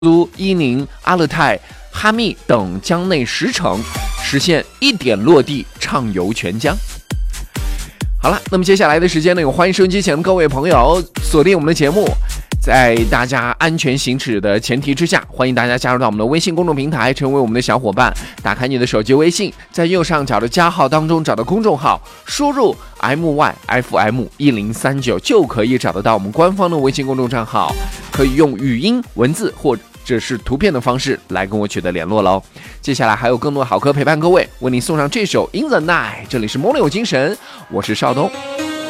都、伊宁、阿勒泰、哈密等江内10城，实现1点落地，畅游全疆。好了，那么接下来的时间呢，有欢迎收音机前的各位朋友锁定我们的节目。在大家安全行驶的前提之下，欢迎大家加入到我们的微信公众平台，成为我们的小伙伴。打开你的手机微信，在右上角的加号当中找到公众号，输入 MYFM1039 就可以找得到我们官方的微信公众账号，可以用语音、文字或者是图片的方式来跟我取得联络喽。接下来还有更多好歌陪伴各位，为您送上这首 In the Night。这里是梦里有精神，我是邵东。